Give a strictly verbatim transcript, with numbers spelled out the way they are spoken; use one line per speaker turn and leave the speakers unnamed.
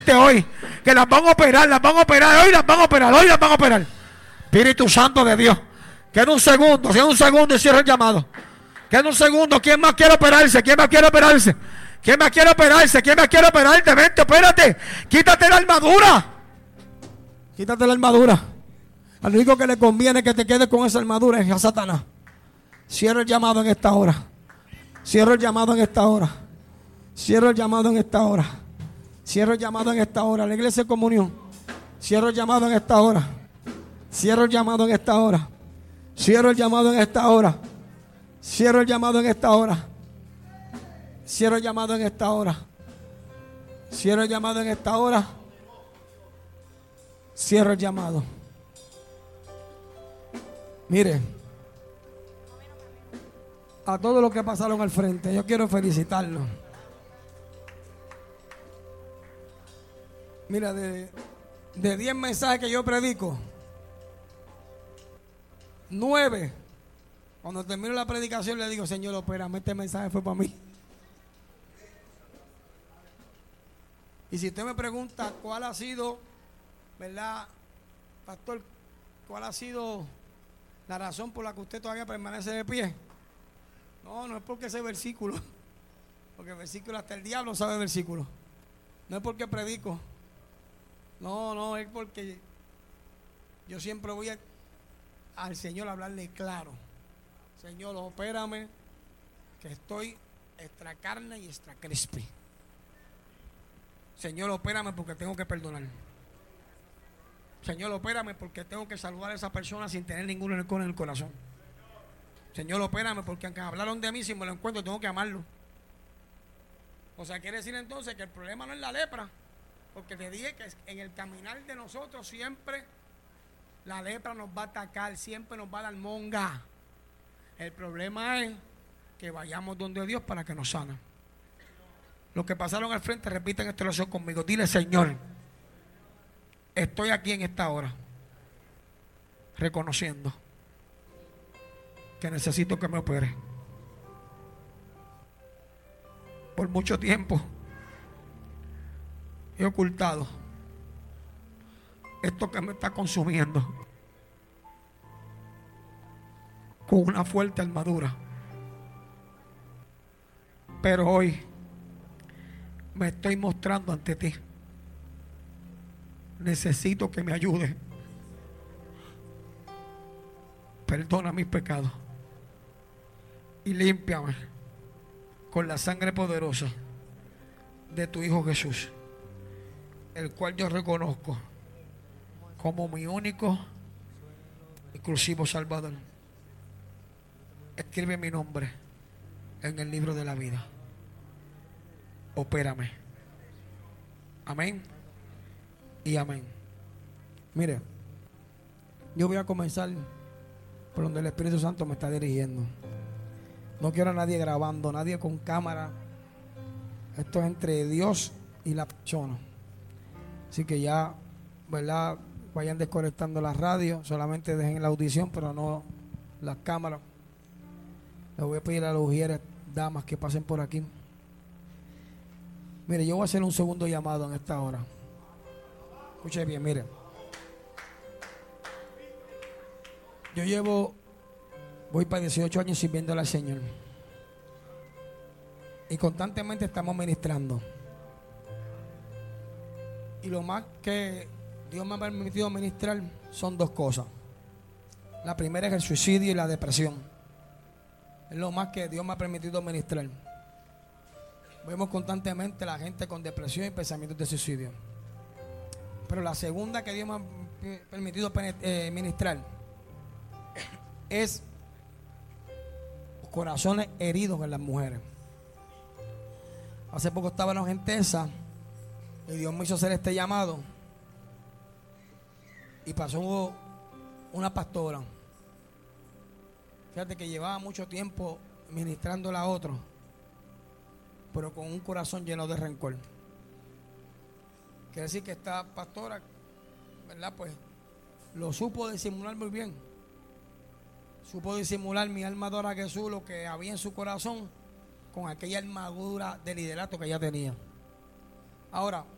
mente hoy, que las van a operar, las van a operar, hoy las van a operar, hoy las van a operar. Espíritu Santo de Dios, queda un segundo, si es un segundo y cierro el llamado. Queda un segundo, ¿quién más quiere operarse? ¿Quién más quiere operarse? ¿Quién más quiere operarse? ¿Quién más quiere operarte? Vente, espérate, quítate la armadura. Quítate la armadura. Al único que le conviene que te quedes con esa armadura es a Satanás. Cierro el llamado en esta hora. Cierro el llamado en esta hora. Cierro el llamado en esta hora. Cierro el llamado en esta hora. La iglesia de comunión. Cierro el llamado en esta hora. Cierro el llamado en esta hora. Cierro el llamado en esta hora. Cierro el llamado en esta hora. Cierro el llamado en esta hora. Cierro el llamado en esta hora. Cierro el llamado. Mire, a todos los que pasaron al frente, yo quiero felicitarlos. Mira, de, de diez mensajes que yo predico, nueve, cuando termino la predicación le digo, Señor, opérame, este mensaje fue para mí. Y si usted me pregunta cuál ha sido, ¿verdad, pastor? ¿Cuál ha sido la razón por la que usted todavía permanece de pie? No, no es porque ese versículo, porque el versículo, hasta el diablo sabe el versículo. No es porque predico. No, no, es porque yo siempre voy a, al Señor a hablarle claro. Señor, opérame, que estoy extra carne y extra crespi. Señor, opérame porque tengo que perdonar. Señor, opérame porque tengo que saludar a esa persona sin tener ningún rencor en el corazón. Señor, opérame porque aunque hablaron de mí, si me lo encuentro tengo que amarlo. O sea, quiere decir entonces que el problema no es la lepra, porque te dije que en el caminar de nosotros siempre la lepra nos va a atacar, siempre nos va a dar monga. El problema es que vayamos donde Dios para que nos sana. Los que pasaron al frente repiten esta oración conmigo. Dile, Señor, estoy aquí en esta hora reconociendo que necesito que me opere. Por mucho tiempo he ocultado esto que me está consumiendo con una fuerte armadura, pero hoy me estoy mostrando ante ti. Necesito que me ayude. Perdona mis pecados y límpiame con la sangre poderosa de tu Hijo Jesús, el cual yo reconozco como mi único exclusivo Salvador. Escribe mi nombre en el libro de la vida. Opérame. Amén y amén. Mire, yo voy a comenzar por donde el Espíritu Santo me está dirigiendo. No quiero a nadie grabando, nadie con cámara. Esto es entre Dios y la persona. Así que ya, ¿verdad? Vayan desconectando la radio, solamente dejen la audición, pero no las cámaras. Le voy a pedir a las mujeres, damas, que pasen por aquí. Mire, yo voy a hacer un segundo llamado en esta hora. Escuche bien, mire. Yo llevo, voy para dieciocho años sirviéndole al Señor. Y constantemente estamos ministrando. Y lo más que Dios me ha permitido ministrar son dos cosas. La primera es el suicidio y la depresión. Es lo más que Dios me ha permitido ministrar. Vemos constantemente a la gente con depresión y pensamientos de suicidio. Pero la segunda que Dios me ha permitido eh, ministrar es los corazones heridos en las mujeres. Hace poco estaba en la Gentesa y Dios me hizo hacer este llamado. Y pasó una pastora. Fíjate que llevaba mucho tiempo ministrándole a otro, pero con un corazón lleno de rencor. Quiere decir que esta pastora, ¿verdad? Pues lo supo disimular muy bien. Supo disimular, mi alma adora a Jesús, lo que había en su corazón con aquella armadura de liderato que ella tenía. Ahora,